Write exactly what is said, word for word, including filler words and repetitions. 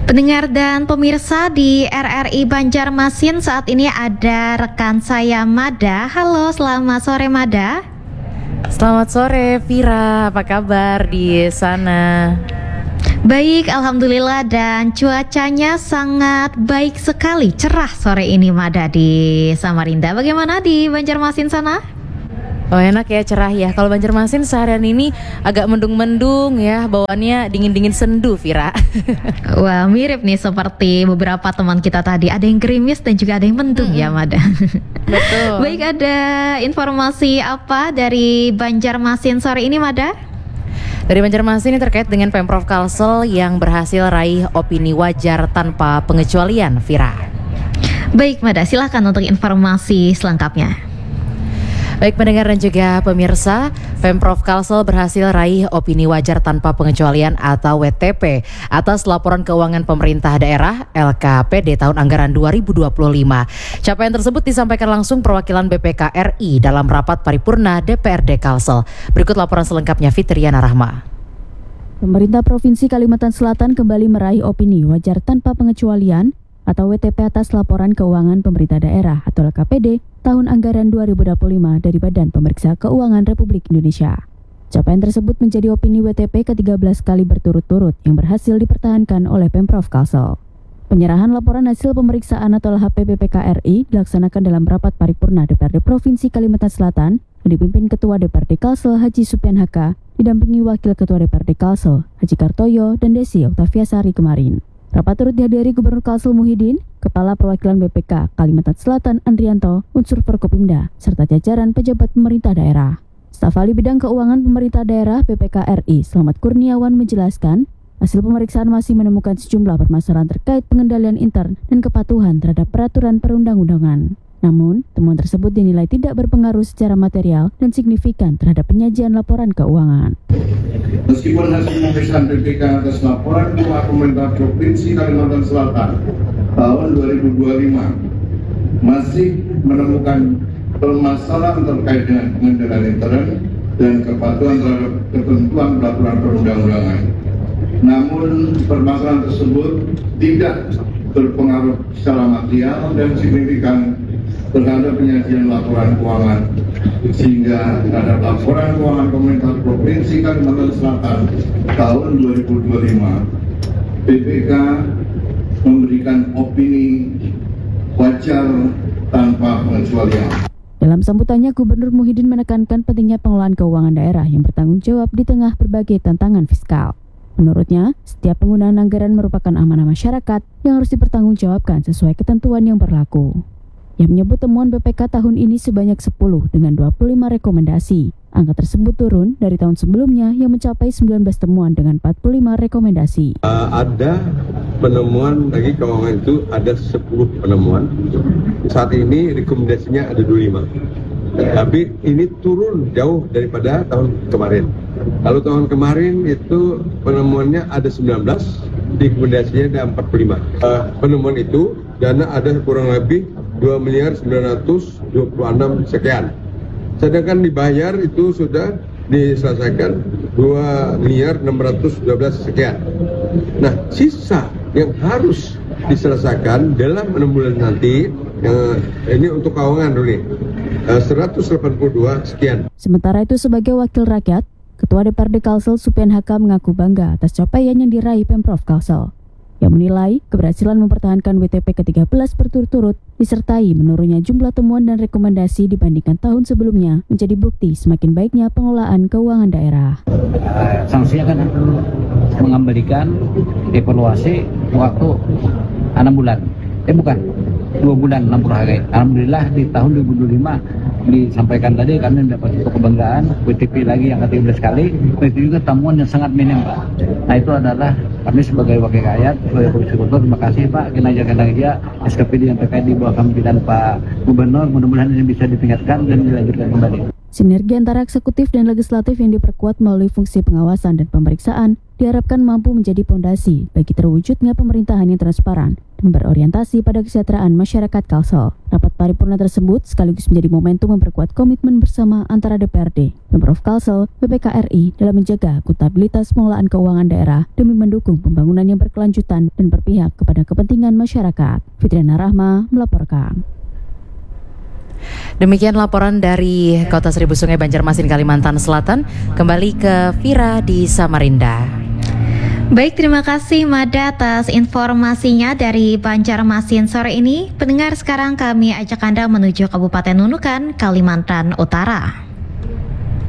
Pendengar dan pemirsa di R R I Banjarmasin, saat ini ada rekan saya Mada. Halo, selamat sore Mada. Selamat sore Vira, apa kabar di sana? Baik, alhamdulillah, dan cuacanya sangat baik sekali, cerah sore ini Mada di Samarinda. Bagaimana di Banjarmasin sana? Oh enak ya, cerah ya. Kalau Banjarmasin seharian ini agak mendung-mendung ya, bawaannya dingin-dingin sendu Vira. Wah, mirip nih seperti beberapa teman kita tadi. Ada yang gerimis dan juga ada yang mendung mm-hmm. ya Mada. Betul. Baik, ada informasi apa dari Banjarmasin sore ini Mada? Dari Banjarmasin ini terkait dengan Pemprov Kalsel yang berhasil raih opini wajar tanpa pengecualian Vira. Baik Mada, silakan untuk informasi selengkapnya. Baik pendengar dan juga pemirsa, Pemprov Kalsel berhasil raih opini wajar tanpa pengecualian atau W T P atas laporan keuangan pemerintah daerah L K P D tahun anggaran dua ribu dua puluh lima. Capaian tersebut disampaikan langsung perwakilan B P K R I dalam rapat paripurna D P R D Kalsel. Berikut laporan selengkapnya Fitriana Rahma. Pemerintah Provinsi Kalimantan Selatan kembali meraih opini wajar tanpa pengecualian atau W T P atas laporan keuangan pemerintah daerah atau L K P D tahun anggaran dua ribu dua puluh lima dari Badan Pemeriksa Keuangan Republik Indonesia. Capaian tersebut menjadi opini W T P ke tiga belas kali berturut-turut yang berhasil dipertahankan oleh Pemprov Kalsel. Penyerahan laporan hasil pemeriksaan atau L H P B P K R I dilaksanakan dalam rapat paripurna D P R D Provinsi Kalimantan Selatan yang dipimpin Ketua D P R D Kalsel Haji Supian H K, didampingi Wakil Ketua D P R D Kalsel Haji Kartoyo dan Desi Oktaviasari kemarin. Rapat turut dihadiri Gubernur Kalsel Muhyiddin, Kepala Perwakilan B P K Kalimantan Selatan Andrianto, unsur Forkopimda, serta jajaran pejabat pemerintah daerah. Staf ahli bidang keuangan pemerintah daerah B P K R I Selamat Kurniawan menjelaskan, hasil pemeriksaan masih menemukan sejumlah permasalahan terkait pengendalian intern dan kepatuhan terhadap peraturan perundang-undangan. Namun, temuan tersebut dinilai tidak berpengaruh secara material dan signifikan terhadap penyajian laporan keuangan. Meskipun hasil pemeriksaan B P K atas laporan keuangan pemerintah Provinsi Kalimantan Selatan tahun dua ribu dua puluh lima masih menemukan permasalahan terkait dengan pengendalian intern dan kepatuhan terhadap ketentuan peraturan perundang-undangan. Namun, permasalahan tersebut tidak berpengaruh secara material dan signifikan terhadap penyajian laporan keuangan, sehingga terhadap laporan keuangan pemerintah Provinsi Kalimantan Selatan tahun dua ribu dua puluh lima, B P K memberikan opini wajar tanpa pengecualian. Dalam sambutannya, Gubernur Muhyiddin menekankan pentingnya pengelolaan keuangan daerah yang bertanggung jawab di tengah berbagai tantangan fiskal. Menurutnya, setiap penggunaan anggaran merupakan amanah masyarakat yang harus dipertanggungjawabkan sesuai ketentuan yang berlaku. Yang menyebut temuan B P K tahun ini sebanyak sepuluh dengan dua puluh lima rekomendasi. Angka tersebut turun dari tahun sebelumnya yang mencapai sembilan belas temuan dengan empat puluh lima rekomendasi. Uh, ada penemuan lagi keuangan itu ada sepuluh penemuan. Saat ini rekomendasinya ada dua puluh lima. Tapi ini turun jauh daripada tahun kemarin. Kalau tahun kemarin itu penemuannya ada sembilan belas, rekomendasinya ada empat puluh lima. Uh, penemuan itu dana ada kurang lebih dua miliar sembilan ratus dua puluh enam sekian. Sedangkan dibayar itu sudah diselesaikan dua miliar enam ratus dua belas sekian. Nah, sisa yang harus diselesaikan dalam enam bulan nanti, eh, ini untuk keuangan dulu nih, eh, seratus delapan puluh dua sekian. Sementara itu sebagai wakil rakyat, Ketua D P R D Kalsel Supian H K mengaku bangga atas capaian yang diraih Pemprov Kalsel. Yang menilai keberhasilan mempertahankan W T P ke tiga belas berturut-turut disertai menurunnya jumlah temuan dan rekomendasi dibandingkan tahun sebelumnya menjadi bukti semakin baiknya pengelolaan keuangan daerah. Uh, sanksinya kan mengembalikan evaluasi waktu enam bulan, eh bukan dua bulan enam puluh hari. Alhamdulillah di tahun dua ribu dua puluh lima disampaikan tadi kami mendapat itu kebanggaan W T P lagi yang ke tiga belas kali. Itu juga temuan yang sangat minim Pak. Nah itu adalah kami sebagai wakil rakyat, sebagai Komisi Kultur, terima kasih Pak kinerja-kinerja S K P D yang terkait di bawah kepemimpinan Pak Gubernur. Mudah-mudahan ini bisa ditingkatkan dan dilanjutkan kembali. Sinergi antara eksekutif dan legislatif yang diperkuat melalui fungsi pengawasan dan pemeriksaan diharapkan mampu menjadi pondasi bagi terwujudnya pemerintahan yang transparan dan berorientasi pada kesejahteraan masyarakat Kalsel. Rapat paripurna tersebut sekaligus menjadi momentum memperkuat komitmen bersama antara D P R D, Pemprov Kalsel, B P K R I dalam menjaga akuntabilitas pengelolaan keuangan daerah demi mendukung pembangunan yang berkelanjutan dan berpihak kepada kepentingan masyarakat. Fitriana Rahma melaporkan. Demikian laporan dari Kota Seribu Sungai Banjarmasin, Kalimantan Selatan. Kembali ke Vira di Samarinda. Baik, terima kasih Mada atas informasinya dari Banjarmasin sore ini. Pendengar, sekarang kami ajak Anda menuju Kabupaten Nunukan, Kalimantan Utara.